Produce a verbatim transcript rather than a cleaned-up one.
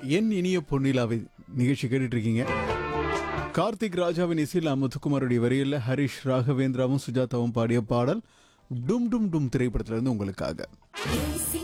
என் இனிய பொன்னிலாவை நிகழ்ச்சி கேட்டுட்டு இருக்கீங்க. கார்த்திக் ராஜாவின் இசையில் முத்துக்குமாருடைய வரியில் ஹரிஷ் ராகவேந்திராவும் சுஜாதாவும் பாடிய பாடல் டும் டும் டும் திரைப்படத்திலிருந்து உங்களுக்காக.